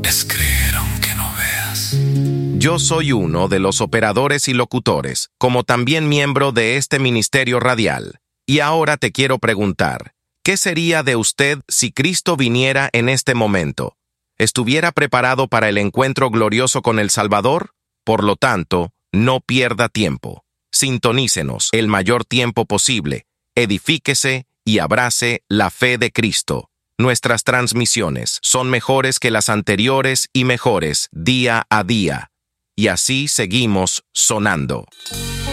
es creer aunque no veas. Yo soy uno de los operadores y locutores, como también miembro de este ministerio radial. Y ahora te quiero preguntar, ¿qué sería de usted si Cristo viniera en este momento? ¿Estuviera preparado para el encuentro glorioso con el Salvador? Por lo tanto, no pierda tiempo. Sintonícenos el mayor tiempo posible, edifíquese y abrace la fe de Cristo. Nuestras transmisiones son mejores que las anteriores y mejores día a día. Y así seguimos sonando.